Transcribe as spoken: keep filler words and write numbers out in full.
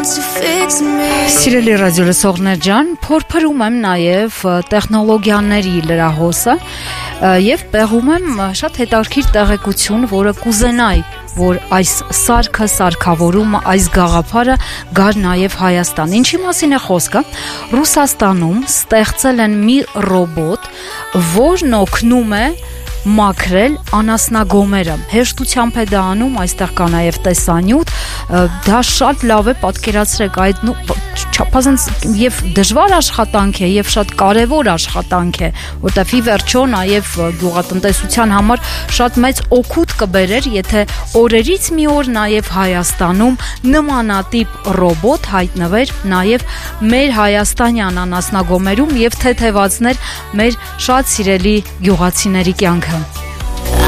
Սիրելի ռադիոլսողներ ջան, փորփրում եմ նաև տեխնոլոգիաների լրահոսը եւ պեղում եմ շատ հետաքրքիր տեղեկություն, որը կուզենայի, որ այս սարքը, սարքավորումը, այս գաղափարը գար նաև Հայաստան։ Ինչի մասին է խոսքը։ Ռուսաստանում ստեղծել են մի ռոբոտ, որն օգնում է մաքրել անասնագոմերը։ Հեշտությամբ է դա անում, այստեղ կա նաև տեսանյութ, դա շատ լավ է, պատկերացրեք, այդ նու չափազանց եւ դժվար աշխատանք է եւ շատ կարեւոր աշխատանք է, որտեւ ի վերջո նաև գյուղատնտեսության համար շատ մեծ օգուտ կբերեր, եթե օրերից մի օր նաև Հայաստանում նմանատիպ ռոբոտ հայտնվեր նաև մեր հայաստանյան անասնագոմերում եւ թեթևացներ մեր շատ սիրելի գյուղացիների կյանքը։